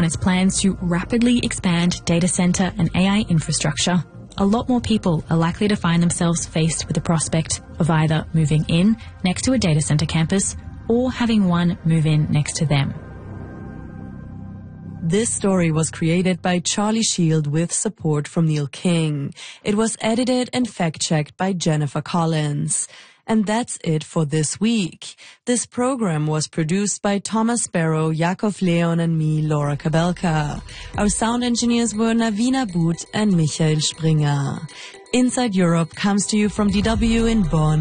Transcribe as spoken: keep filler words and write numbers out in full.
on its plans to rapidly expand data center and A I infrastructure, a lot more people are likely to find themselves faced with the prospect of either moving in next to a data center campus or having one move in next to them. This story was created by Charlie Shield with support from Neil King. It was edited and fact-checked by Jennifer Collins. And that's it for this week. This program was produced by Thomas Sparrow, Yakov Leon and me, Laura Kabelka. Our sound engineers were Navina Boot and Michael Springer. Inside Europe comes to you from D W in Bonn